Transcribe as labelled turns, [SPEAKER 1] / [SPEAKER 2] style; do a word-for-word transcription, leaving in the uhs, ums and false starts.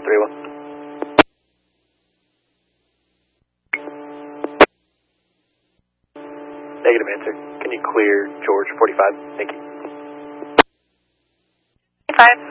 [SPEAKER 1] three one. Negative answer. Can you clear George forty-five? Thank you.
[SPEAKER 2] Five.